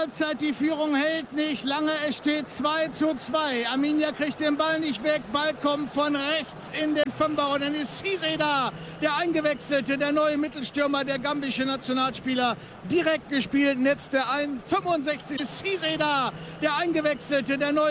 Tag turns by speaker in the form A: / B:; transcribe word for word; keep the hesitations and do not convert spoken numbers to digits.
A: Halbzeit, die Führung hält nicht lange, es steht zwei zu zwei. Arminia kriegt den Ball nicht weg, Ball kommt von rechts in den Fünfer und dann ist Cisse da, der eingewechselte, der neue Mittelstürmer, der gambische Nationalspieler, direkt gespielt, Netz der ein, fünfundsechzig ist Cisse da, der eingewechselte, der neue